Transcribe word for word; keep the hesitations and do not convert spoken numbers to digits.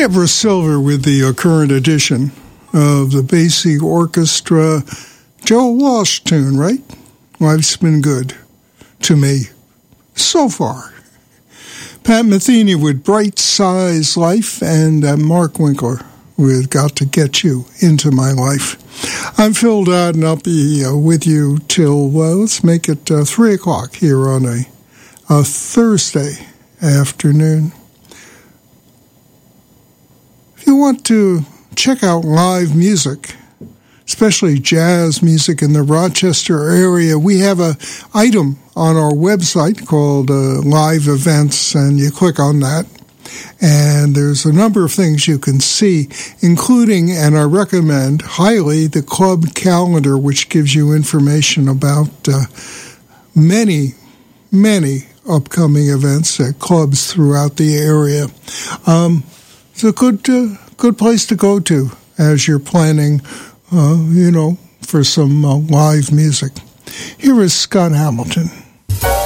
Deborah Silver with the uh, current edition of the Basie Orchestra Joe Walsh tune, right? Life's been good to me so far. Pat Metheny with Bright Size Life, and uh, Mark Winkler with Got to Get You Into My Life. I'm Phil Dodd, and I'll be uh, with you till, uh, let's make it uh, three o'clock here on a, a Thursday afternoon. If you want to check out live music, especially jazz music in the Rochester area, we have a item on our website called uh, Live Events, and you click on that, and there's a number of things you can see, including, and I recommend highly, the club calendar, which gives you information about uh, many, many upcoming events at clubs throughout the area. Um, it's a good, uh, good place to go to as you're planning, uh, you know, for some uh, live music. Here is Scott Hamilton.